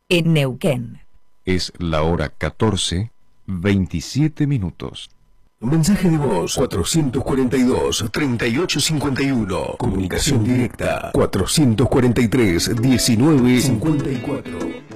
en Neuquén. Es la hora 14:27. Mensaje de voz 442-3851. Comunicación directa 443-1954.